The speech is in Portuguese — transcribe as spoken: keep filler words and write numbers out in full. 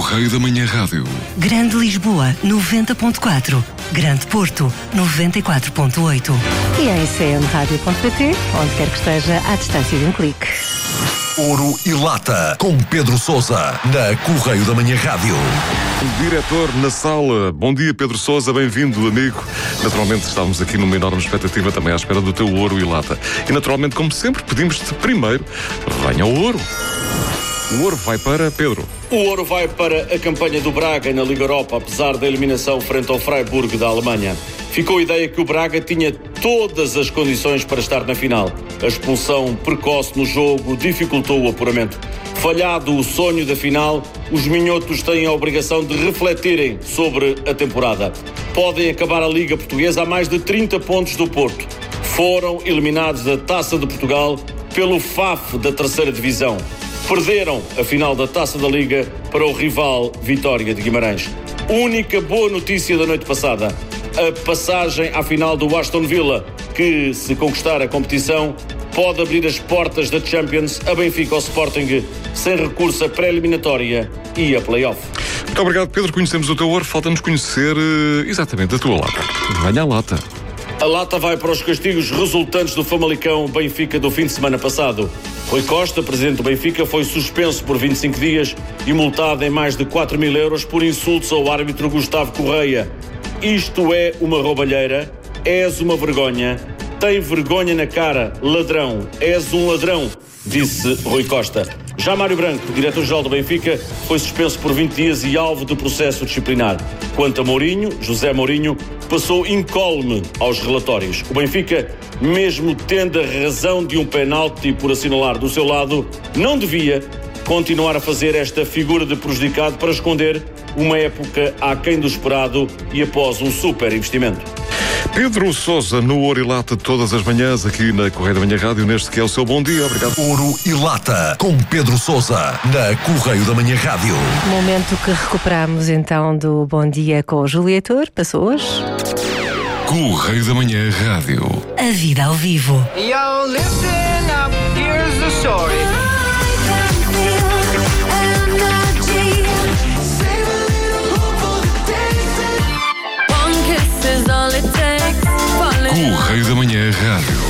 Correio da Manhã Rádio. Grande Lisboa, noventa ponto quatro. Grande Porto, noventa e quatro ponto oito. E em c m rádio ponto p t, onde quer que esteja, à distância de um clique. Ouro e Lata, com Pedro Sousa, na Correio da Manhã Rádio. Diretor na sala. Bom dia, Pedro Sousa, bem-vindo, amigo. Naturalmente estávamos aqui numa enorme expectativa também à espera do teu Ouro e Lata. E naturalmente, como sempre, pedimos-te primeiro, venha o ouro. O ouro vai para Pedro. O ouro vai para a campanha do Braga na Liga Europa, apesar da eliminação frente ao Freiburg da Alemanha. Ficou a ideia que o Braga tinha todas as condições para estar na final. A expulsão precoce no jogo dificultou o apuramento. Falhado o sonho da final, os minhotos têm a obrigação de refletirem sobre a temporada. Podem acabar a Liga Portuguesa a mais de trinta pontos do Porto. Foram eliminados da Taça de Portugal pelo F A F da terceira Divisão. Perderam a final da Taça da Liga para o rival Vitória de Guimarães. Única boa notícia da noite passada: a passagem à final do Aston Villa, que, se conquistar a competição, pode abrir as portas da Champions a Benfica ou Sporting, sem recurso a pré-eliminatória e a play-off. Muito obrigado, Pedro. Conhecemos o teu ouro. Falta-nos conhecer uh, exatamente a tua lata. Venha a lata. A lata vai para os castigos resultantes do Famalicão Benfica do fim de semana passado. Rui Costa, presidente do Benfica, foi suspenso por vinte e cinco dias e multado em mais de quatro mil euros por insultos ao árbitro Gustavo Correia. Isto é uma roubalheira, és uma vergonha, tem vergonha na cara, ladrão, és um ladrão, disse Rui Costa. Já Mário Branco, diretor-geral do Benfica, foi suspenso por vinte dias e alvo de processo disciplinar. Quanto a Mourinho, José Mourinho, passou incólume aos relatórios. O Benfica, mesmo tendo a razão de um penalti por assinalar do seu lado, não devia continuar a fazer esta figura de prejudicado para esconder uma época aquém do esperado e após um super investimento. Pedro Sousa, no Ouro e Lata, todas as manhãs, aqui na Correio da Manhã Rádio, neste que é o seu bom dia. Obrigado. Ouro e Lata, com Pedro Sousa, na Correio da Manhã Rádio. Momento que recuperamos então do Bom Dia com o Julietor. Passou hoje. Correio da Manhã Rádio. A vida ao vivo. Yo, listen up, here's the story.